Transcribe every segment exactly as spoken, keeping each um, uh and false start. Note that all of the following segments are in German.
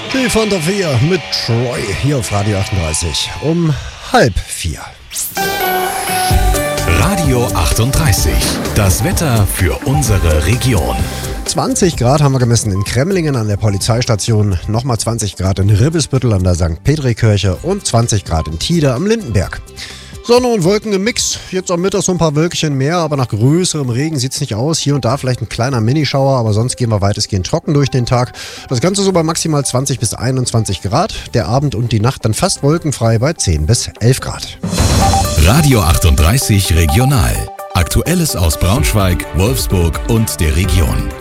Die Fanta vier mit Troy hier auf Radio achtunddreißig um halb vier. Radio achtunddreißig, das Wetter für unsere Region. zwanzig Grad haben wir gemessen in Kremlingen an der Polizeistation, nochmal zwanzig Grad in Ribbesbüttel an der Sankt Petri-Kirche und zwanzig Grad in Tide am Lindenberg. Sonne und Wolken im Mix, jetzt am Mittag so ein paar Wölkchen mehr, aber nach größerem Regen sieht es nicht aus. Hier und da vielleicht ein kleiner Minischauer, aber sonst gehen wir weitestgehend trocken durch den Tag. Das Ganze so bei maximal zwanzig bis einundzwanzig Grad, der Abend und die Nacht dann fast wolkenfrei bei zehn bis elf Grad. Radio achtunddreißig Regional. Aktuelles aus Braunschweig, Wolfsburg und der Region.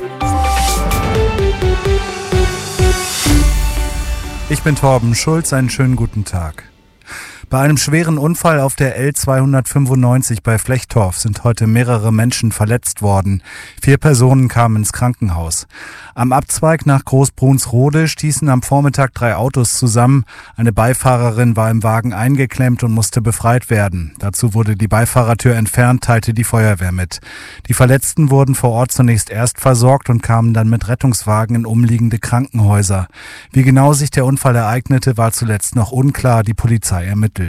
Ich bin Torben Schulz, einen schönen guten Tag. Bei einem schweren Unfall auf der L zweihundertfünfundneunzig bei Flechtorf sind heute mehrere Menschen verletzt worden. Vier Personen kamen ins Krankenhaus. Am Abzweig nach Großbrunsrode stießen am Vormittag drei Autos zusammen. Eine Beifahrerin war im Wagen eingeklemmt und musste befreit werden. Dazu wurde die Beifahrertür entfernt, teilte die Feuerwehr mit. Die Verletzten wurden vor Ort zunächst erst versorgt und kamen dann mit Rettungswagen in umliegende Krankenhäuser. Wie genau sich der Unfall ereignete, war zuletzt noch unklar. Die Polizei ermittelt.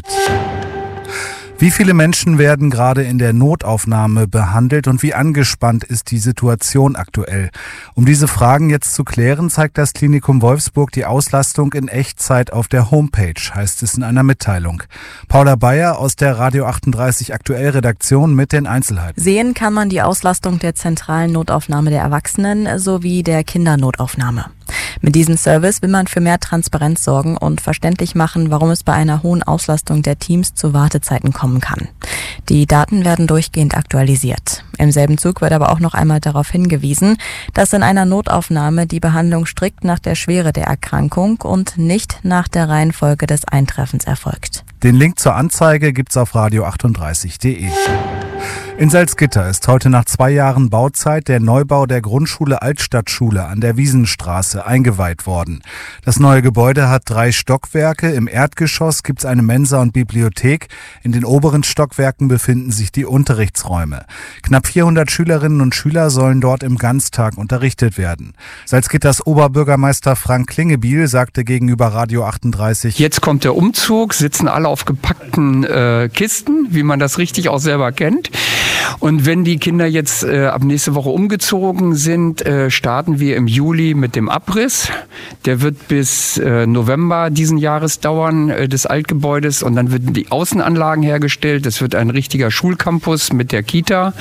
Wie viele Menschen werden gerade in der Notaufnahme behandelt und wie angespannt ist die Situation aktuell? Um diese Fragen jetzt zu klären, zeigt das Klinikum Wolfsburg die Auslastung in Echtzeit auf der Homepage, heißt es in einer Mitteilung. Paula Bayer aus der Radio achtunddreißig Aktuell Redaktion mit den Einzelheiten. Sehen kann man die Auslastung der zentralen Notaufnahme der Erwachsenen sowie der Kindernotaufnahme. Mit diesem Service will man für mehr Transparenz sorgen und verständlich machen, warum es bei einer hohen Auslastung der Teams zu Wartezeiten kommen kann. Die Daten werden durchgehend aktualisiert. Im selben Zug wird aber auch noch einmal darauf hingewiesen, dass in einer Notaufnahme die Behandlung strikt nach der Schwere der Erkrankung und nicht nach der Reihenfolge des Eintreffens erfolgt. Den Link zur Anzeige gibt's auf radio achtunddreißig punkt de. In Salzgitter ist heute nach zwei Jahren Bauzeit der Neubau der Grundschule Altstadtschule an der Wiesenstraße eingeweiht worden. Das neue Gebäude hat drei Stockwerke. Im Erdgeschoss gibt's eine Mensa und Bibliothek. In den oberen Stockwerken befinden sich die Unterrichtsräume. Knapp vierhundert Schülerinnen und Schüler sollen dort im Ganztag unterrichtet werden. Salzgitters Oberbürgermeister Frank Klingebiel sagte gegenüber Radio achtunddreißig: Jetzt kommt der Umzug, sitzen alle auf gepackten äh, Kisten, wie man das richtig auch selber kennt. Und wenn die Kinder jetzt äh, ab nächste Woche umgezogen sind, äh, starten wir im Juli mit dem Abriss. Der wird bis äh, November diesen Jahres dauern, äh, des Altgebäudes. Und dann werden die Außenanlagen hergestellt. Es wird ein richtiger Schulcampus mit der Kita.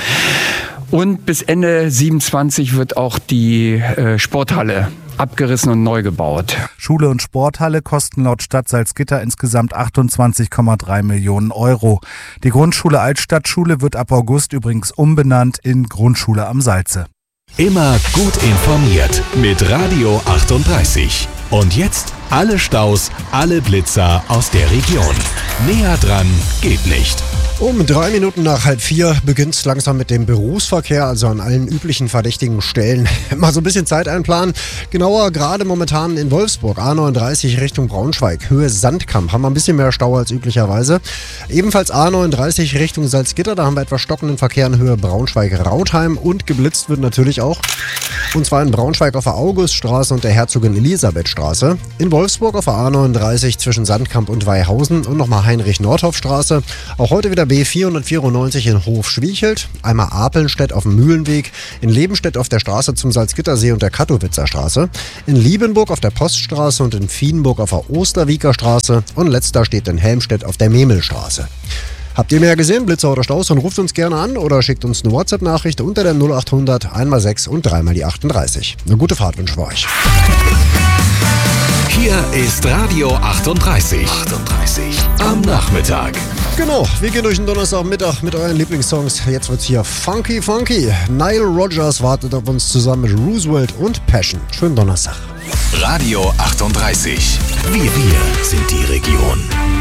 Und bis Ende siebenundzwanzig wird auch die äh, Sporthalle abgerissen und neu gebaut. Schule und Sporthalle kosten laut Stadt Salzgitter insgesamt achtundzwanzig Komma drei Millionen Euro. Die Grundschule Altstadtschule wird ab August übrigens umbenannt in Grundschule am Salze. Immer gut informiert mit Radio achtunddreißig. Und jetzt alle Staus, alle Blitzer aus der Region. Näher dran geht nicht. Um drei Minuten nach halb vier beginnt es langsam mit dem Berufsverkehr, also an allen üblichen verdächtigen Stellen. Mal so ein bisschen Zeit einplanen. Genauer gerade momentan in Wolfsburg, A neununddreißig Richtung Braunschweig, Höhe Sandkamp, haben wir ein bisschen mehr Stau als üblicherweise. Ebenfalls A neununddreißig Richtung Salzgitter, da haben wir etwas stockenden Verkehr in Höhe Braunschweig-Rautheim und geblitzt wird natürlich auch. Und zwar in Braunschweig auf der Auguststraße und der Herzogin-Elisabeth-Straße. In Wolfsburg auf der A neununddreißig zwischen Sandkamp und Weihausen und nochmal Heinrich-Nordhoff-Straße. Auch heute wieder B vierhundertvierundneunzig in Hof-Schwiechelt, einmal Apelnstedt auf dem Mühlenweg, in Lebenstedt auf der Straße zum Salzgittersee und der Kattowitzer Straße, in Liebenburg auf der Poststraße und in Vienburg auf der Osterwieker Straße und letzter steht in Helmstedt auf der Memelstraße. Habt ihr mehr gesehen, Blitzer oder Staus, dann ruft uns gerne an oder schickt uns eine WhatsApp-Nachricht unter der null achthundert einmal sechs und dreimal die achtunddreißig. Eine gute Fahrt wünschen wir euch. Hier ist Radio achtunddreißig. achtunddreißig am Nachmittag. Genau, wir gehen durch den Donnerstagmittag mit euren Lieblingssongs. Jetzt wird's hier funky funky. Nile Rodgers wartet auf uns zusammen mit Roosevelt und Passion. Schönen Donnerstag. Radio achtunddreißig. Wir, wir sind die Region.